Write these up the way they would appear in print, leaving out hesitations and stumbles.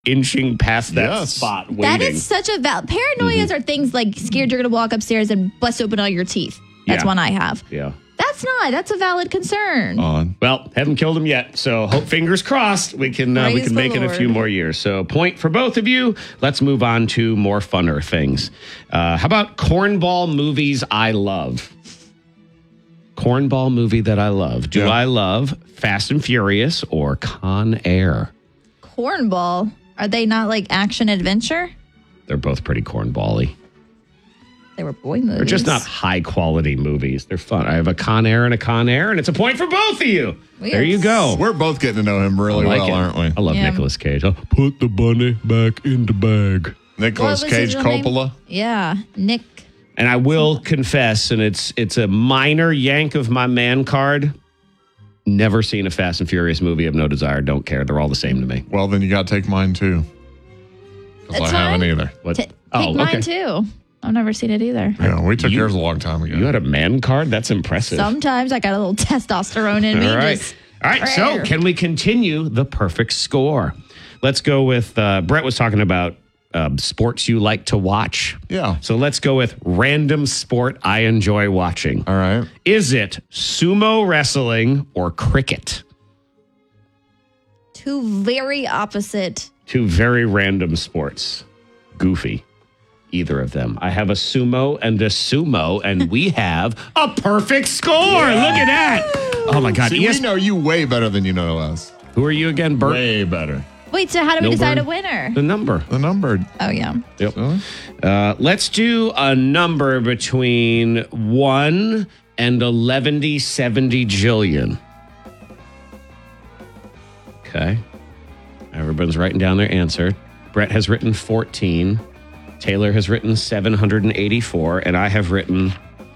inching past that spot waiting. That is such a paranoias are things like scared you're going to walk upstairs and bust open all your teeth. That's one I have. Yeah. That's a valid concern. Well, haven't killed him yet, so fingers crossed we can make it a few more years. So point for both of you. Let's move on to more funner things. How about cornball movies I love? Cornball movie that I love. Do I love Fast and Furious or Con Air? Cornball? Are they not like action adventure? They're both pretty cornball-y. They were boy movies. They're just not high-quality movies. They're fun. I have a Con Air and a Con Air, and it's a point for both of you. There you go. We're both getting to know him really well, aren't we? I love Nicolas Cage. I'll put the bunny back in the bag. Nicolas Cage Coppola? Yeah, Nick. And I will confess, and it's a minor yank of my man card. Never seen a Fast and Furious movie. Have no desire. Don't care. They're all the same to me. Well, then you got to take mine, too. Because I haven't either. Take mine, too. I've never seen it either. Yeah, we took yours a long time ago. You had a man card? That's impressive. Sometimes I got a little testosterone in me. All right. So can we continue the perfect score? Let's go with, Brett was talking about sports you like to watch. Yeah. So let's go with random sport I enjoy watching. All right. Is it sumo wrestling or cricket? Two very opposite. Two very random sports. Goofy. Either of them. I have a sumo, and we have a perfect score. Yeah. Look at that. Oh, my God. See, we know you way better than you know us. Who are you again, Bert? Way better. Wait, so how do we decide a winner? The number. The number. Oh, yeah. Yep. Let's do a number between 1 and 1170 jillion. Okay. Everyone's writing down their answer. Brett has written 14. Taylor has written 784, and I have written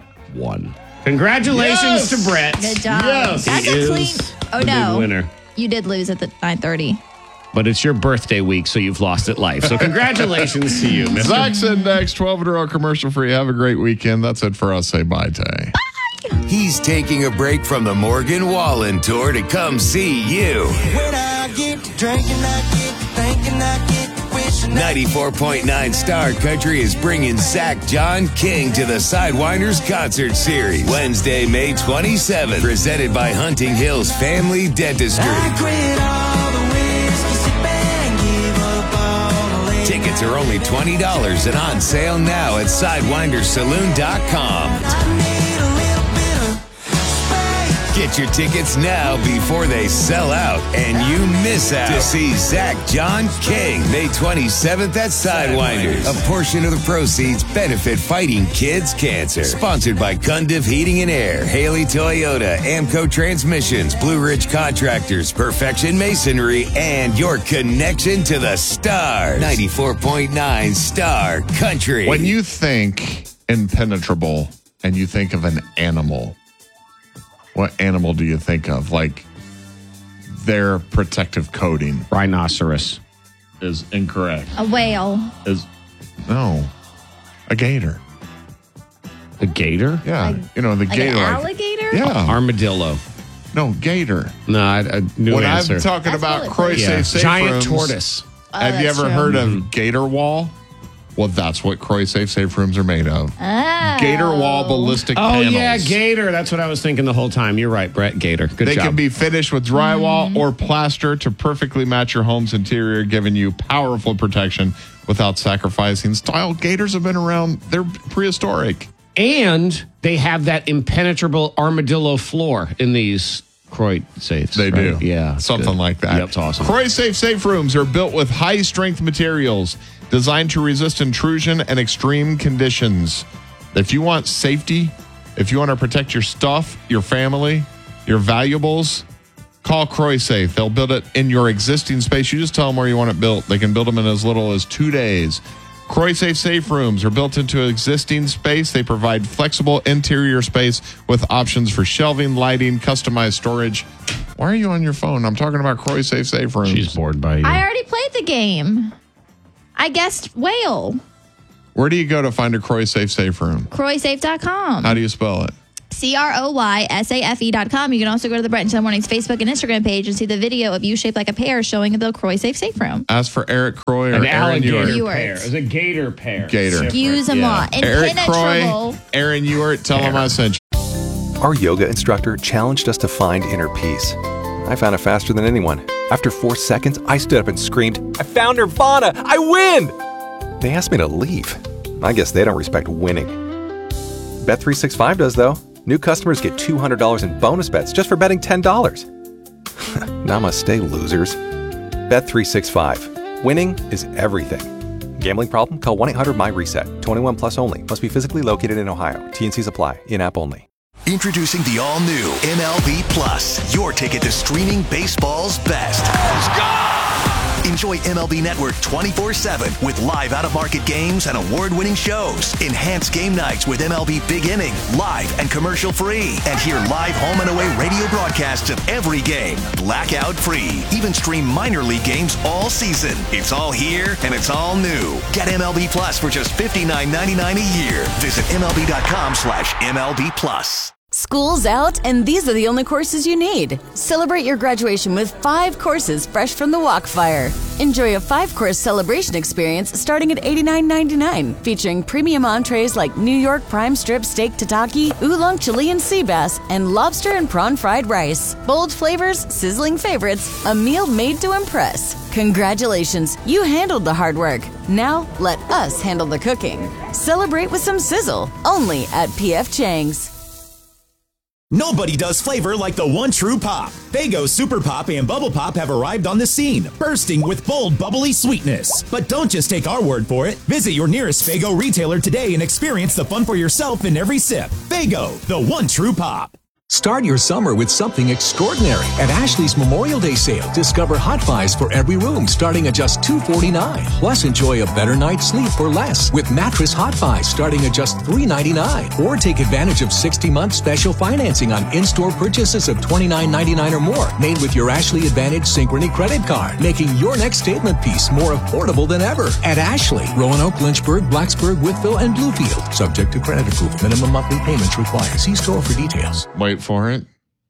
1. Congratulations to Brett. Good job. Yes. That's He a clean. is Oh, the no. big winner. You did lose at the 9:30. But it's your birthday week, so you've lost at life. So congratulations to you, Mr. Zach's Index, 12 in a row, commercial free. Have a great weekend. That's it for us. Say bye, Tay. He's taking a break from the Morgan Wallen tour to come see you. When I get to drinking, I get to thinking, I get to wishing. 94.9 Star Country is bringing Zach John King to the Sidewinders Concert Series. Wednesday, May 27th. Presented by Hunting Hills Family Dentistry. I quit all the whiskey, sit back and give up all the liquor. Tickets are only $20 and on sale now at SidewindersSaloon.com. I need a little bit of space. Get your tickets now before they sell out and you miss out. To see Zach John King, May 27th at Sidewinders. A portion of the proceeds benefit Fighting Kids Cancer. Sponsored by Cundiff Heating and Air, Haley Toyota, Amco Transmissions, Blue Ridge Contractors, Perfection Masonry, and your connection to the stars. 94.9 Star Country. When you think impenetrable and you think of an animal, what animal do you think of? Like their protective coating Rhinoceros. is incorrect. A whale. No, a gator. The gator? Yeah, the Like gator. an alligator? Yeah, Armadillo. no gator. No, I knew When answer. I'm talking That's about really Croy yeah. Safe Giant Rooms, tortoise. have you that's ever true. heard of Gator Wall? Well, that's what Croy Safe Rooms are made of. Oh. Gator Wall ballistic Oh, panels. yeah, gator. That's what I was thinking the whole time. You're right, Brett. Gator. Good They job. can be finished with drywall or plaster to perfectly match your home's interior, giving you powerful protection without sacrificing style. Gators have been around. They're prehistoric. And they have that impenetrable armadillo floor in these Croy safes. They right? do. Yeah. Something good. like that. Yep, it's awesome. Croy Safe Rooms are built with high-strength materials designed to resist intrusion and extreme conditions. If you want safety, if you want to protect your stuff, your family, your valuables, call Croy Safe. They'll build it in your existing space. You just tell them where you want it built. They can build them in as little as 2 days. Croy Safe Rooms are built into existing space. They provide flexible interior space with options for shelving, lighting, customized storage. Why are you on your phone? I'm talking about Croy Safe Rooms. She's bored by you. I already played the game. I guessed whale. Where do you go to find a Croy Safe Room? CroySafe.com. How do you spell it? CROYSAFE.com. You can also go to the Brett and Chilla Mornings Facebook and Instagram page and see the video of you shaped like a pear showing the Croy Safe Room. As for Eric Croy or An Aaron alligator Ewart. pear. It's a gator pear. Gator. Excuse them all. Eric Croy, Aaron Ewart, tell them I sent you. Our yoga instructor challenged us to find inner peace. I found it faster than anyone. After 4 seconds, I stood up and screamed, "I found Nirvana! I win!" They asked me to leave. I guess they don't respect winning. Bet365 does, though. New customers get $200 in bonus bets just for betting $10. Namaste, losers. Bet365. Winning is everything. Gambling problem? Call 1-800-MY-RESET. 21 plus only. Must be physically located in Ohio. T&Cs apply. In-app only. Introducing the all-new MLB Plus, your ticket to streaming baseball's best. Enjoy MLB Network 24/7 with live out-of-market games and award-winning shows. Enhance game nights with MLB Big Inning, live and commercial-free. And hear live home and away radio broadcasts of every game, blackout-free. Even stream minor league games all season. It's all here and it's all new. Get MLB Plus for just $59.99 a year. Visit MLB.com/MLB Plus. School's out, and these are the only courses you need. Celebrate your graduation with 5 courses fresh from the Walkfire. Enjoy a 5-course celebration experience starting at $89.99, featuring premium entrees like New York prime strip steak tataki, oolong Chilean sea bass, and lobster and prawn fried rice. Bold flavors, sizzling favorites, a meal made to impress. Congratulations, you handled the hard work. Now, let us handle the cooking. Celebrate with some sizzle, only at P.F. Chang's. Nobody does flavor like the one true pop. Faygo Super Pop and Bubble Pop have arrived on the scene, bursting with bold, bubbly sweetness. But don't just take our word for it. Visit your nearest Faygo retailer today and experience the fun for yourself in every sip. Faygo, the one true pop. Start your summer with something extraordinary at Ashley's Memorial Day sale. Discover hot buys for every room starting at just $249. Plus, enjoy a better night's sleep for less with mattress hot buys starting at just $399. Or take advantage of 60-month special financing on in-store purchases of $29.99 or more made with your Ashley Advantage Synchrony credit card, making your next statement piece more affordable than ever. At Ashley, Roanoke, Lynchburg, Blacksburg, Whitfield, and Bluefield. Subject to credit approval. Minimum monthly payments required. See store for details. Wait for it.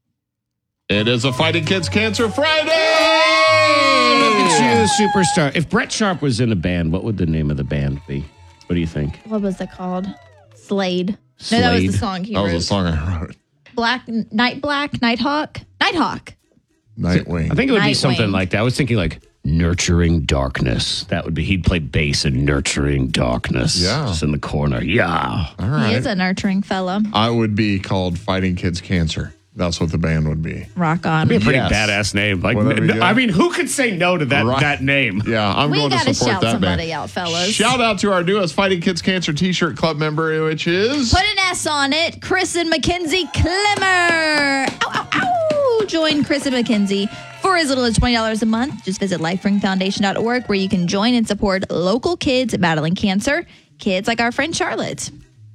It is a Fighting Kids Cancer Friday! Look at you, superstar. If Brett Sharp was in a band, what would the name of the band be? What do you think? What was it called? Slade. Slade. No, that was the song he wrote. That was the song I wrote. Nighthawk? Nighthawk. Nightwing. I think it would be Nightwing. something like that. I was thinking like Nurturing Darkness. That would be, he'd play bass in Nurturing Darkness. Yeah. Just in the corner. Yeah. All right. He is a nurturing fella. I would be called Fighting Kids Cancer. That's what the band would be. Rock on. Be a pretty Yes. badass name. Like, Wouldn't that be good? I mean, who could say no to that Right. that name? Yeah, I'm We going to gotta support shout that somebody band. out, fellas. Shout out to our newest Fighting Kids Cancer T-shirt club member, which is... Put an S on it. Chris and Mackenzie Clemmer. Ow, ow, ow. Join Chris and Mackenzie for as little as $20 a month. Just visit lifespringfoundation.org where you can join and support local kids battling cancer. Kids like our friend Charlotte.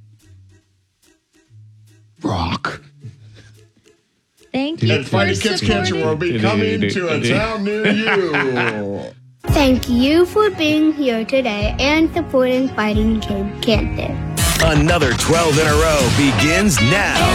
Rock. Thank you And for Fighting Kids Cancer will supporting. be coming to a town near you. Thank you for being here today and supporting Fighting Kids Cancer. Another 12 in a row begins now.